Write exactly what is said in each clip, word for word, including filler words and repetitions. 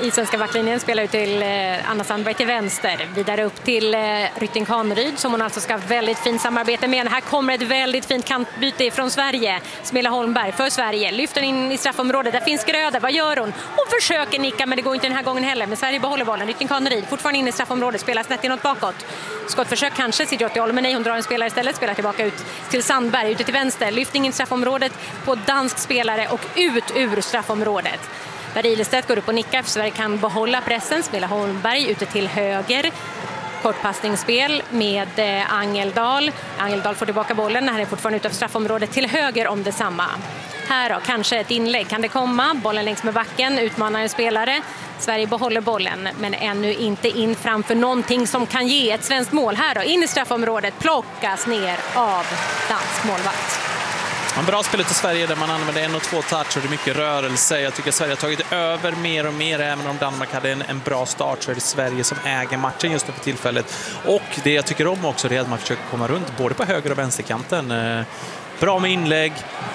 i svenska backlinjen, spelar ut till eh, Anna Sandberg till vänster. Vidare upp till eh, Rytting Kaneryd som hon alltså ska ha väldigt fint samarbete med. Här kommer ett väldigt fint kantbyte från Sverige. Smilla Holmberg för Sverige. Lyfter in i straffområdet. Där finns Gröder. Vad gör hon? Hon försöker nicka, men det går inte den här gången heller. Men Sverige behåller bollen. Rytting Kaneryd fortfarande in i straffområdet. Spelar snett inåt bakåt. Skottförsök kanske. Sidjotti Olme, nej, hon drar en spelare istället. Spelar tillbaka ut till Sandberg. Ute till vänster. Lyftning in i straffområdet på dansk spelare och ut ur straffområdet. Där Ilestedt går upp och nickar för Sverige kan behålla pressen. Spelar Holmberg ute till höger. Kortpassningsspel med eh, Angeldal. Angeldal får tillbaka bollen. Här är fortfarande utanför straffområdet till höger om detsamma. Här då, kanske ett inlägg. Kan det komma? Bollen längs med backen. Utmanar en spelare. Sverige behåller bollen men ännu inte in framför någonting som kan ge ett svenskt mål. Här då, in i straffområdet. Plockas ner av dansk målvakt. En bra spel till Sverige där man använder en och två touch och det är mycket rörelse. Jag tycker att Sverige har tagit över mer och mer. Även om Danmark hade en, en bra start så är det Sverige som äger matchen just nu för tillfället. Och det jag tycker om också är att man försöker komma runt både på höger- och vänsterkanten. Bra med inlägg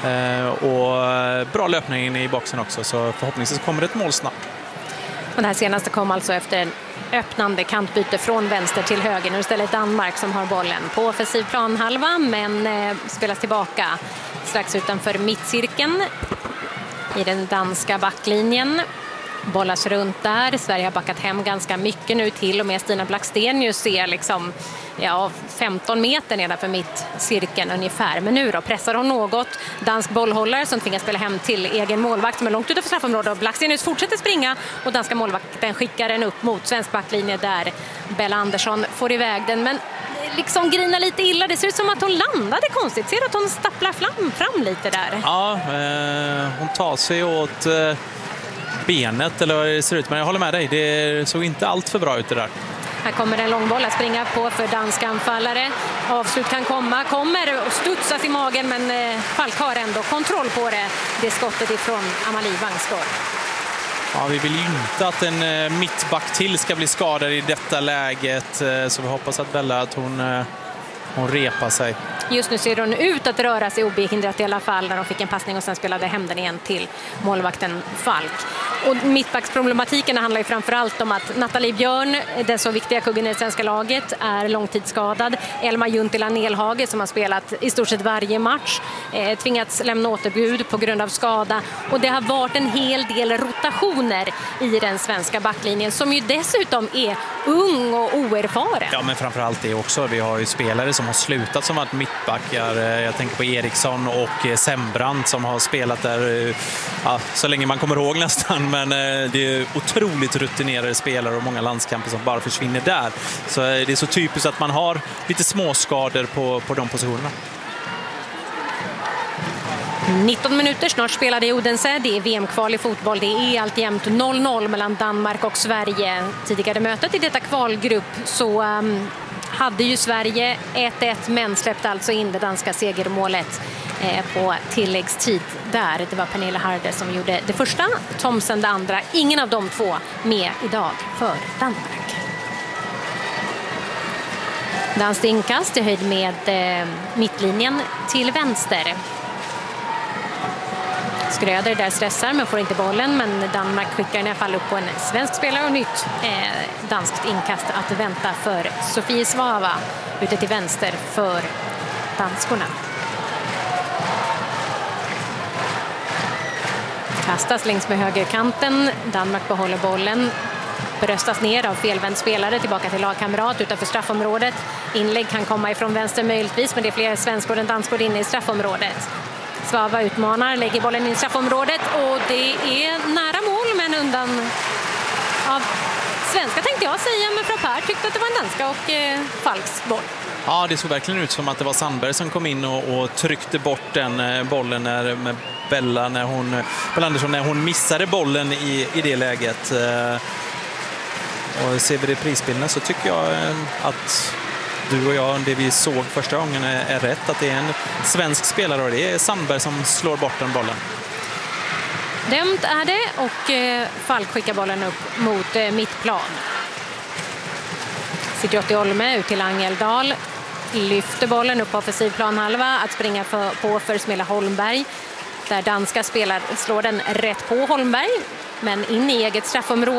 och bra löpning i boxen också. Så förhoppningsvis kommer det ett mål snabbt. Och det här senaste kom alltså efter en öppnande kantbyte från vänster till höger. Nu istället Danmark som har bollen på offensiv planhalva men eh, spelas tillbaka strax utanför mittcirkeln i den danska backlinjen. Bollas runt där. Sverige har backat hem ganska mycket nu, till och med Stina Blackstenius ser liksom ja, femton meter nedanför mittcirkeln ungefär. Men nu då pressar hon något. Dansk bollhållare som tvingas spela hem till egen målvakt som är långt utanför straffområdet. Blackstenius fortsätter springa och danska målvakten skickar den upp mot svensk backlinje där Bella Andersson får iväg den. Men liksom grinar lite illa. Det ser ut som att hon landade konstigt. Ser att hon stapplar fram, fram lite där? Ja, eh, hon tar sig åt eh, benet eller vad det ser ut. Men jag håller med dig. Det såg inte allt för bra ut det där. Här kommer en lång boll att springa på för danska anfallare. Avslut kan komma. Kommer och studsas i magen men eh, Falk har ändå kontroll på det. Det är skottet ifrån Amalie Vangsgård. Ja, vi vill ju inte att en eh, mittback till ska bli skadad i detta läget. Eh, så vi hoppas att Bella att hon, eh, hon repar sig. Just nu ser hon ut att röra sig obehindrat i alla fall när de fick en passning och sen spelade hem den igen till målvakten Falk. Och mittbacksproblematiken handlar ju framförallt om att Nathalie Björn, den så viktiga kuggen i det svenska laget, är långtidsskadad. Elma Juntila Nelhage som har spelat i stort sett varje match eh, tvingats lämna återbud på grund av skada. Och det har varit en hel del rotationer i den svenska backlinjen som ju dessutom är ung och oerfaren. Ja, men framförallt det också. Vi har ju spelare som har slutat som varit mittbackar. Jag tänker på Eriksson och Sembrant som har spelat där ja, så länge man kommer ihåg nästan. Men det är otroligt rutinerade spelare och många landskamper som bara försvinner där. Så det är så typiskt att man har lite småskador på, på de positionerna. nitton minuter snart spelade i Odense. Det är V M-kval i fotboll. Det är alltjämt noll noll mellan Danmark och Sverige. Tidigare mötet i detta kvalgrupp så um, hade ju Sverige ett ett men släppte alltså in det danska segermålet eh, på tilläggstid där. Det var Pernilla Harder som gjorde det första, Thomsen det andra. Ingen av de två med idag för Danmark. Danskt inkast i höjd med eh, mittlinjen till vänster. Skröder där stressar men får inte bollen, men Danmark skickar i alla fall upp på en svensk spelare och nytt eh, danskt inkast att vänta för Sofie Svava ute till vänster för danskorna. Kastas längs med högerkanten. Danmark behåller bollen. Bröstas ner av felvänd spelare tillbaka till lagkamrat utanför straffområdet. Inlägg kan komma ifrån vänster möjligtvis, men det är fler svenskor än danskor inne i straffområdet. Svava utmanar, lägger bollen in i straffområdet och det är nära mål men undan av svenska tänkte jag säga, men Frappard tyckte att det var en danska och eh, Falks boll. Ja, det såg verkligen ut som att det var Sandberg som kom in och, och tryckte bort den eh, bollen när, med Bella när hon, Bella Andersson när hon missade bollen i, i det läget. Eh, och ser vi det prisbilden så tycker jag eh, att du och jag, det vi såg första gången är, är rätt, att det är en svensk spelare och det är Sandberg som slår bort den bollen. Dömt är det och eh, Falk skickar bollen upp mot eh, mittplan. Sidjotti Olme ut till Angeldal. Lyfter bollen upp på offensiv planhalva att springa för, på för Smilla Holmberg. Där danska spelare slår den rätt på Holmberg men in i eget straffområde.